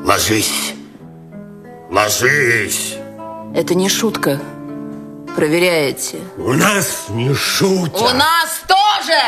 Ложись. Ложись. Это не шутка. Проверяете. У нас не шутят. У нас тоже!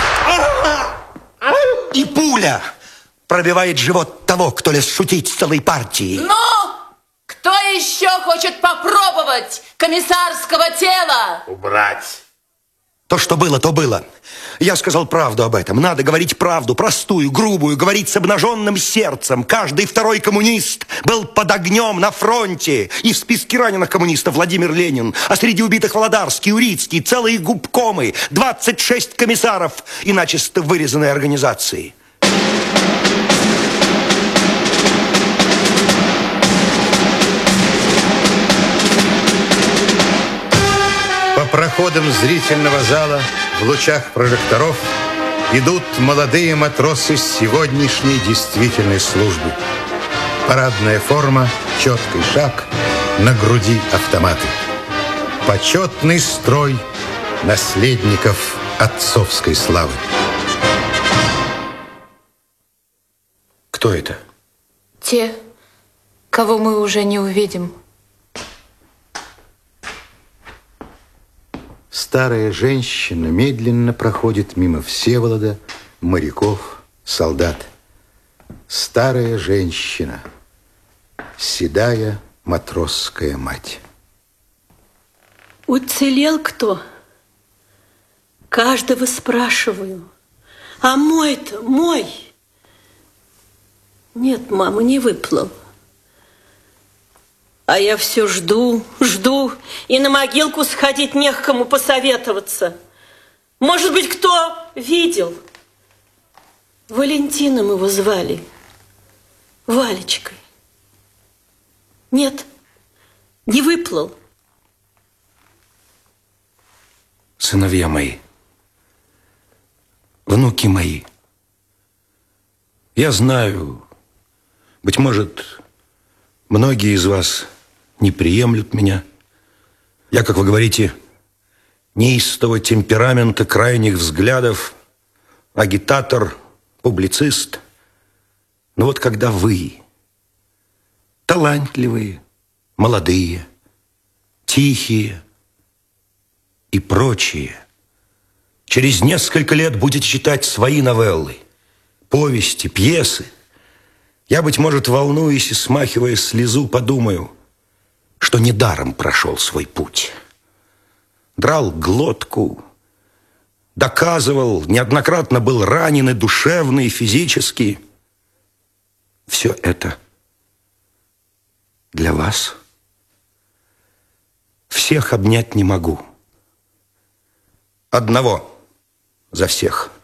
И пуля пробивает живот того, кто лез шутить с целой партией. Ну, кто еще хочет попробовать комиссарского тела? Убрать. То, что было, то было. Я сказал правду об этом. Надо говорить правду, простую, грубую, говорить с обнаженным сердцем. Каждый второй коммунист был под огнем на фронте. И в списке раненых коммунистов Владимир Ленин. А среди убитых Володарский, Урицкий, целые губкомы, 26 комиссаров и начисто вырезанной организации. По проходам зрительного зала в лучах прожекторов идут молодые матросы с сегодняшней действительной службы. Парадная форма, четкий шаг, на груди автоматы. Почетный строй наследников отцовской славы. Кто это? Те, кого мы уже не увидим. Старая женщина медленно проходит мимо Всеволода, моряков, солдат. Старая женщина, седая матросская мать. Уцелел кто? Каждого спрашиваю. А мой-то, мой? Нет, мама, не выплыл. А я все жду, жду, и на могилку сходить не к кому посоветоваться. Может быть, кто видел? Валентином его звали, Валечкой. Нет, не выплыл. Сыновья мои, внуки мои, я знаю, быть может, многие из вас не приемлют меня. Я, как вы говорите, неистового темперамента, крайних взглядов, агитатор, публицист. Но вот когда вы, талантливые, молодые, тихие и прочие, через несколько лет будете читать свои новеллы, повести, пьесы, я, быть может, волнуясь и смахивая слезу, подумаю, что недаром прошел свой путь. Драл глотку, доказывал, неоднократно был ранен и душевно, и физически. Все это для вас. Всех обнять не могу. Одного за всех.